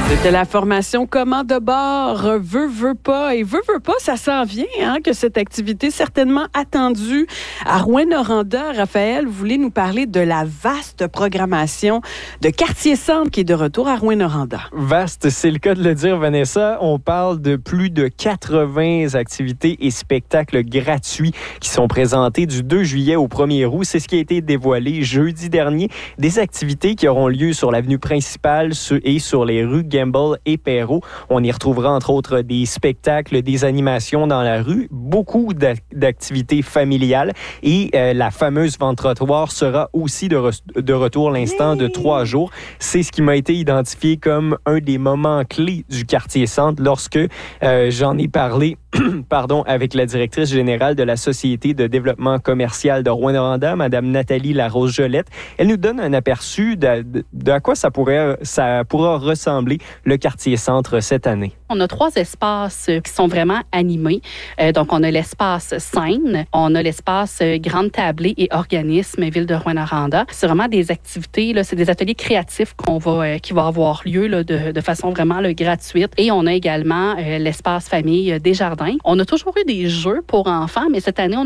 C'était la formation Commande de bord, veut pas. Et veut pas, ça s'en vient, que cette activité certainement attendue à Rouyn-Noranda. Raphaël, vous voulez nous parler de la vaste programmation de Quartier Centre qui est de retour à Rouyn-Noranda. Vaste, c'est le cas de le dire, Vanessa. On parle de plus de 80 activités et spectacles gratuits qui sont présentés du 2 juillet au 1er août. C'est ce qui a été dévoilé jeudi dernier. Des activités qui auront lieu sur l'avenue principale et sur les rues Gamble et Perrault. On y retrouvera entre autres des spectacles, des animations dans la rue, beaucoup d'activités familiales et la fameuse vente trottoir sera aussi de retour l'instant de 3 jours. C'est ce qui m'a été identifié comme un des moments clés du quartier centre lorsque j'en ai parlé avec la directrice générale de la Société de développement commercial de Rouyn-Noranda, Mme Nathalie Larose-Jolette. Elle nous donne un aperçu de à quoi ça pourra ressembler le quartier centre cette année. On a 3 espaces qui sont vraiment animés. Donc, on a l'espace scène, on a l'espace grande tablée et organisme Ville de Rouyn-Noranda. C'est vraiment des activités, là, c'est des ateliers créatifs qui va avoir lieu là, de façon vraiment là, gratuite. Et on a également l'espace famille Desjardins. On a toujours eu des jeux pour enfants, mais cette année, on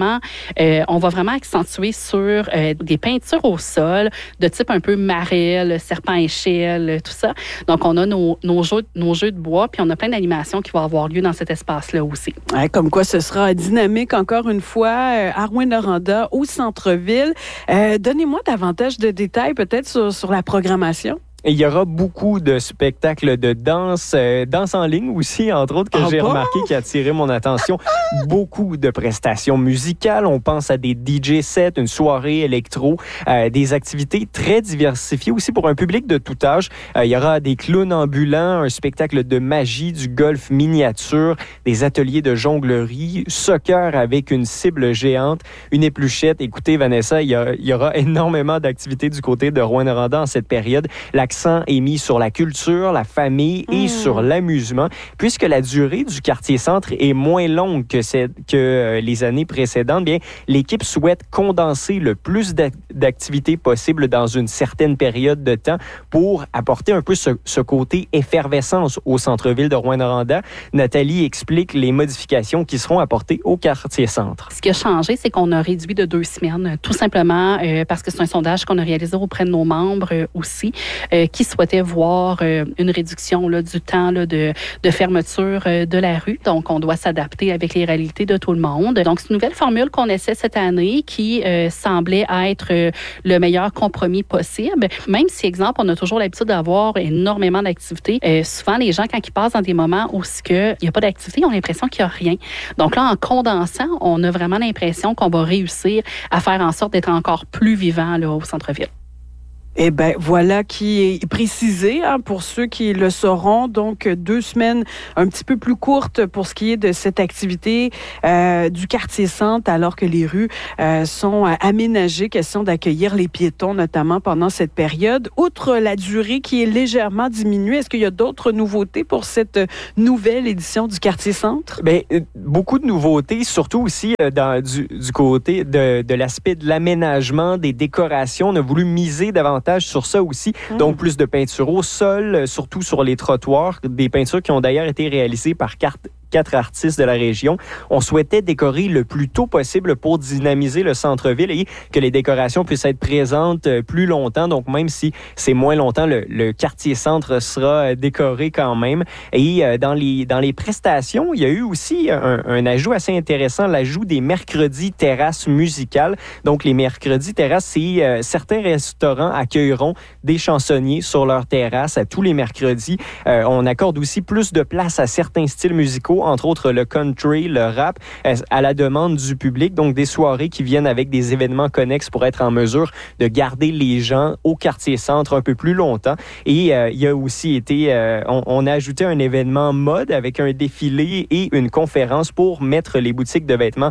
va vraiment accentuer sur des peintures au sol de type un peu marelle, serpent-échelle, tout ça. Donc, on a nos jeux de bois, puis on a plein d'animations qui vont avoir lieu dans cet espace-là aussi. Ouais, comme quoi, ce sera dynamique encore une fois à Rouyn-Noranda, au centre-ville. Donnez-moi davantage de détails peut-être sur la programmation. Et il y aura beaucoup de spectacles de danse, danse en ligne aussi, entre autres, que j'ai remarqué qui a attiré mon attention. Beaucoup de prestations musicales. On pense à des DJ sets, une soirée électro, des activités très diversifiées aussi pour un public de tout âge. Il y aura des clowns ambulants, un spectacle de magie, du golf miniature, des ateliers de jonglerie, soccer avec une cible géante, une épluchette. Écoutez, Vanessa, il y aura énormément d'activités du côté de Rouyn-Noranda en cette période. L'accent est mis sur la culture, la famille et sur l'amusement, puisque la durée du quartier-centre est moins longue que les années précédentes. Bien, l'équipe souhaite condenser le plus d'activités possible dans une certaine période de temps pour apporter un peu ce côté effervescence au centre-ville de Rouyn-Noranda. Nathalie explique les modifications qui seront apportées au quartier-centre. Ce qui a changé, c'est qu'on a réduit de 2 semaines, tout simplement parce que c'est un sondage qu'on a réalisé auprès de nos membres aussi, qui souhaitaient voir une réduction là, du temps là, de fermeture de la rue. Donc, on doit s'adapter avec les réalités de tout le monde. Donc, c'est une nouvelle formule qu'on essaie cette année qui semblait être le meilleur compromis possible. Même si, exemple, on a toujours l'habitude d'avoir énormément d'activités, souvent, les gens, quand ils passent dans des moments où il n'y a pas d'activité, ils ont l'impression qu'il n'y a rien. Donc là, en condensant, on a vraiment l'impression qu'on va réussir à faire en sorte d'être encore plus vivant là, au centre-ville. Eh bien, voilà qui est précisé pour ceux qui le sauront. Donc, 2 semaines un petit peu plus courtes pour ce qui est de cette activité du quartier-centre, alors que les rues sont aménagées, question d'accueillir les piétons, notamment pendant cette période. Outre la durée qui est légèrement diminuée, est-ce qu'il y a d'autres nouveautés pour cette nouvelle édition du quartier-centre? Bien, beaucoup de nouveautés, surtout aussi du côté de l'aspect de l'aménagement, des décorations. On a voulu miser davantage sur ça aussi. Donc, plus de peinture au sol, surtout sur les trottoirs. Des peintures qui ont d'ailleurs été réalisées par 4 artistes de la région. On souhaitait décorer le plus tôt possible pour dynamiser le centre-ville et que les décorations puissent être présentes plus longtemps. Donc, même si c'est moins longtemps, le quartier-centre sera décoré quand même. Et dans les prestations, il y a eu aussi un ajout assez intéressant, l'ajout des mercredis terrasses musicales. Donc, les mercredis terrasses, c'est certains restaurants accueilleront des chansonniers sur leur terrasse à tous les mercredis. On accorde aussi plus de place à certains styles musicaux, entre autres le country, le rap, à la demande du public. Donc, des soirées qui viennent avec des événements connexes pour être en mesure de garder les gens au quartier-centre un peu plus longtemps. Et il y a aussi été, on a ajouté un événement mode avec un défilé et une conférence pour mettre les boutiques de vêtements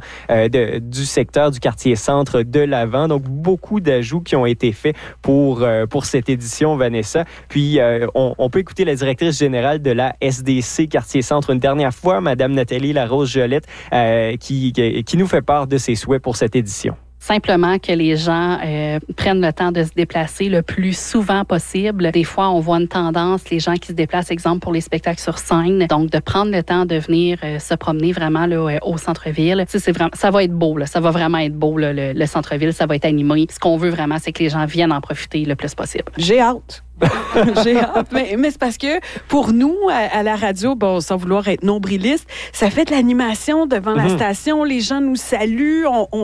du secteur du quartier-centre de l'avant. Donc, beaucoup d'ajouts qui ont été faits pour cette édition, Vanessa. Puis, on peut écouter la directrice générale de la SDC Quartier-Centre une dernière fois, Mme Nathalie Larose-Jolette, qui nous fait part de ses souhaits pour cette édition. Simplement que les gens prennent le temps de se déplacer le plus souvent possible. Des fois, on voit une tendance, les gens qui se déplacent, exemple pour les spectacles sur scène, donc de prendre le temps de venir se promener vraiment là, au centre-ville. C'est vraiment, ça va être beau, là. Ça va vraiment être beau, là, le centre-ville, ça va être animé. Ce qu'on veut vraiment, c'est que les gens viennent en profiter le plus possible. J'ai hâte. J'ai hâte. Mais c'est parce que pour nous, à la radio, bon, sans vouloir être nombriliste, ça fait de l'animation devant la station. Les gens nous saluent.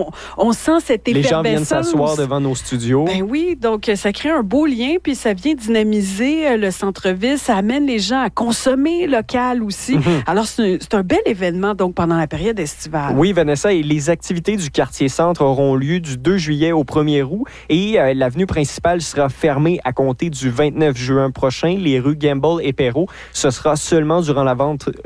On sent cette effervescence. Les gens viennent s'asseoir devant nos studios. Ben oui, donc ça crée un beau lien, puis ça vient dynamiser le centre-ville. Ça amène les gens à consommer local aussi. Alors, c'est un bel événement, donc, pendant la période estivale. Oui, Vanessa, et les activités du quartier-centre auront lieu du 2 juillet au 1er août et l'avenue principale sera fermée à compter du 29 juin prochain. Les rues Gamble et Perrault, ce sera seulement durant la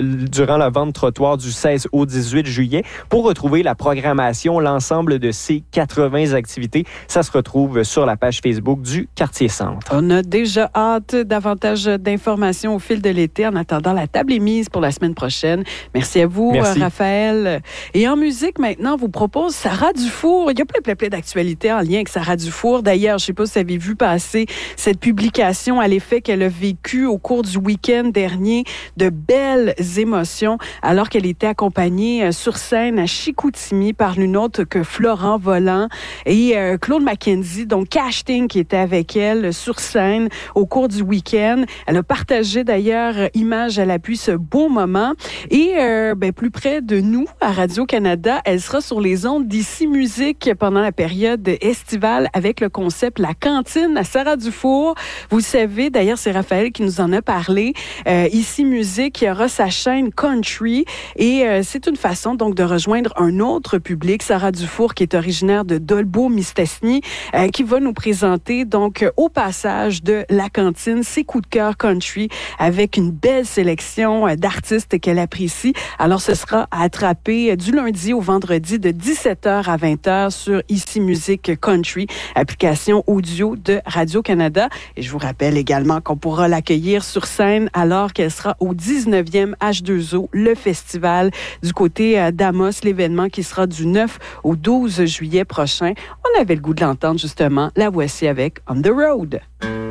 vente trottoir du 16 au 18 juillet. Pour retrouver la programmation, l'ensemble de ces 80 activités, ça se retrouve sur la page Facebook du Quartier-Centre. On a déjà hâte davantage d'informations au fil de l'été. En attendant, la table est mise pour la semaine prochaine. Merci à vous, Raphaël. Et en musique, maintenant, on vous propose Sarah Dufour. Il y a plein d'actualités en lien avec Sarah Dufour. D'ailleurs, je ne sais pas si vous avez vu passer cette publication à l'effet qu'elle a vécu au cours du week-end dernier de belles émotions alors qu'elle était accompagnée sur scène à Chicoutimi par l'une autre que Florent Volant et Claude Mackenzie, donc casting qui était avec elle sur scène au cours du week-end. Elle a partagé d'ailleurs images à l'appui ce beau moment et plus près de nous à Radio-Canada, elle sera sur les ondes d'Ici Musique pendant la période estivale avec le concept La Cantine à Sarah Dufour. Vous savez, d'ailleurs, c'est Raphaël qui nous en a parlé. Ici Musique, il y aura sa chaîne Country et c'est une façon donc de rejoindre un autre public, Sarah Dufour, qui est originaire de Dolbeau-Mistassini, qui va nous présenter donc au passage de La Cantine ses coups de cœur country avec une belle sélection d'artistes qu'elle apprécie. Alors, ce sera à attraper du lundi au vendredi de 17h à 20h sur Ici Musique Country, application audio de Radio-Canada. Et je vous rappelle également qu'on pourra l'accueillir sur scène alors qu'elle sera au 19e H2O, le festival du côté d'Amos, l'événement qui sera du 9 au 12 juillet prochain. On avait le goût de l'entendre justement. La voici avec On the Road.